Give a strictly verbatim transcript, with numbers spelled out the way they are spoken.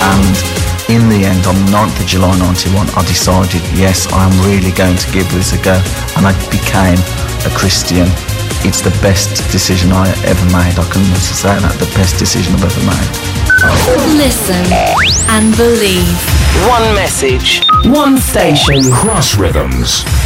And in the end, on the ninth of July ninety-one, I decided, yes, I'm really going to give this a go. And I became a Christian. It's the best decision I ever made. I can also say that, the best decision I've ever made. Listen and believe. One message. One station. Cross Rhythms.